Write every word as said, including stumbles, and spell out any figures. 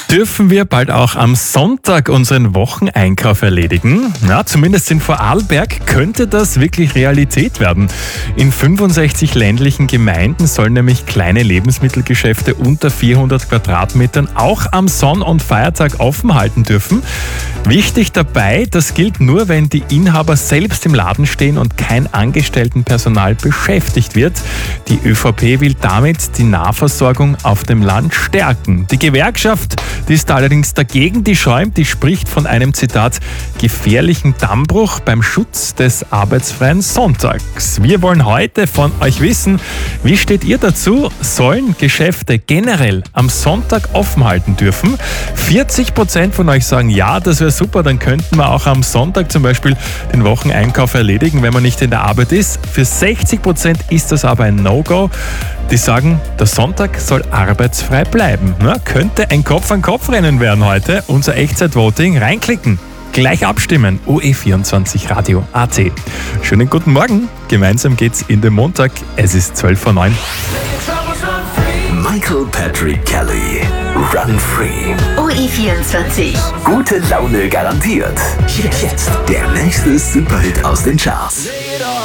Dürfen wir bald auch am Sonntag unseren Wocheneinkauf erledigen? Ja, zumindest in Vorarlberg könnte das wirklich Realität werden. In fünfundsechzig ländlichen Gemeinden sollen nämlich kleine Lebensmittelgeschäfte unter vierhundert Quadratmetern auch am Sonn- und Feiertag offen halten dürfen. Wichtig dabei, das gilt nur, wenn die Inhaber selbst im Laden stehen und kein Angestelltenpersonal beschäftigt wird. Die ÖVP will damit die Nahversorgung auf dem Land stärken. Die Gewerkschaft, die ist allerdings dagegen, die schäumt, die spricht von einem, Zitat, gefährlichen Dammbruch beim Schutz des arbeitsfreien Sonntags. Wir wollen heute von euch wissen, wie steht ihr dazu? Sollen Geschäfte generell am Sonntag offen halten dürfen? vierzig Prozent von euch sagen ja, das wäre super, dann könnten wir auch am Sonntag zum Beispiel den Wocheneinkauf erledigen, wenn man nicht in der Arbeit ist. Für sechzig Prozent ist das aber ein No-Go. Die sagen, der Sonntag soll arbeitsfrei bleiben. Na, könnte ein Kopf-an-Kopf-Rennen werden heute. Unser Echtzeit-Voting. Reinklicken, gleich abstimmen. O E vierundzwanzig Radio Punkt A T. Schönen guten Morgen. Gemeinsam geht's in den Montag. Es ist zwölf vor neun. Michael Patrick Kelly. Run Free. O E vierundzwanzig. Gute Laune garantiert. Jetzt der nächste Superhit aus den Charts.